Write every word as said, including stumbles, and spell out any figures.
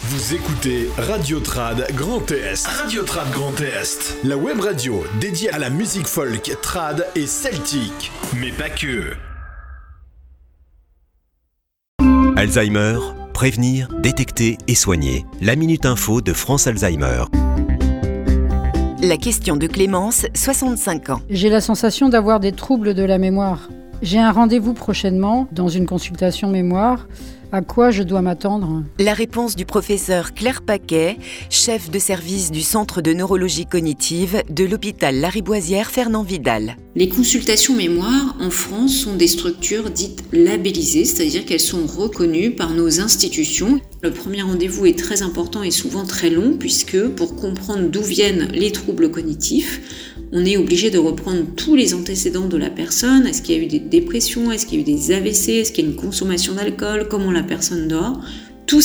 Vous écoutez Radio Trad Grand Est. Radio Trad Grand Est. La web radio dédiée à la musique folk, trad et celtique. Mais pas que. Alzheimer, prévenir, détecter et soigner. La Minute Info de France Alzheimer. La question de Clémence, soixante-cinq ans. J'ai la sensation d'avoir des troubles de la mémoire. J'ai un rendez-vous prochainement dans une consultation mémoire. À quoi je dois m'attendre ? La réponse du professeur Claire Paquet, chef de service du Centre de neurologie cognitive de l'hôpital Lariboisière Fernand Vidal. Les consultations mémoire en France sont des structures dites labellisées, c'est-à-dire qu'elles sont reconnues par nos institutions. Le premier rendez-vous est très important et souvent très long puisque pour comprendre d'où viennent les troubles cognitifs, on est obligé de reprendre tous les antécédents de la personne. Est-ce qu'il y a eu des dépressions ? Est-ce qu'il y a eu des A V C ? Est-ce qu'il y a une consommation d'alcool ? Comment la personne dort ?